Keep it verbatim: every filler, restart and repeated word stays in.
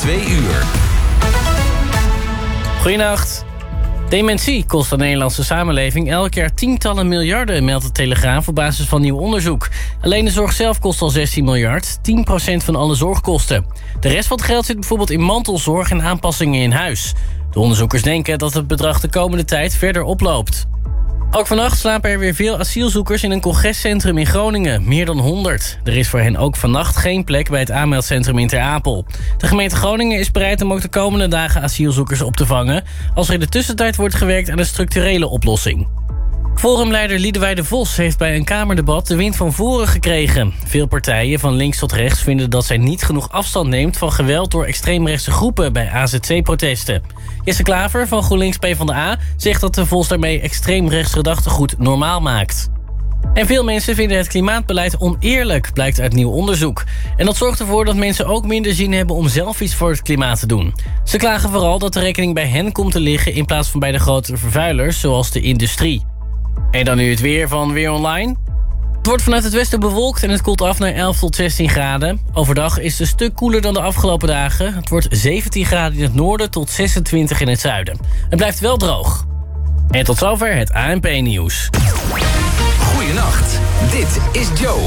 twee uur. Goedenacht. Dementie kost de Nederlandse samenleving elk jaar tientallen miljarden, meldt de Telegraaf op basis van nieuw onderzoek. Alleen de zorg zelf kost al zestien miljard, tien procent van alle zorgkosten. De rest van het geld zit bijvoorbeeld in mantelzorg en aanpassingen in huis. De onderzoekers denken dat het bedrag de komende tijd verder oploopt. Ook vannacht slapen er weer veel asielzoekers in een congrescentrum in Groningen. Meer dan honderd. Er is voor hen ook vannacht geen plek bij het aanmeldcentrum in Ter Apel. De gemeente Groningen is bereid om ook de komende dagen asielzoekers op te vangen, als er in de tussentijd wordt gewerkt aan een structurele oplossing. Forumleider Liedewij de Vos heeft bij een Kamerdebat de wind van voren gekregen. Veel partijen, van links tot rechts, vinden dat zij niet genoeg afstand neemt van geweld door extreemrechtse groepen bij A Z C-protesten. Jesse Klaver van GroenLinks PvdA zegt dat de Vos daarmee extreemrechts gedachtegoed normaal maakt. En veel mensen vinden het klimaatbeleid oneerlijk, blijkt uit nieuw onderzoek. En dat zorgt ervoor dat mensen ook minder zin hebben om zelf iets voor het klimaat te doen. Ze klagen vooral dat de rekening bij hen komt te liggen in plaats van bij de grotere vervuilers, zoals de industrie. En dan nu het weer van Weer Online. Het wordt vanuit het westen bewolkt en het koelt af naar elf tot zestien graden. Overdag is het een stuk koeler dan de afgelopen dagen. Het wordt zeventien graden in het noorden tot zesentwintig in het zuiden. Het blijft wel droog. En tot zover het A N P-nieuws. Goedenacht, dit is Joe.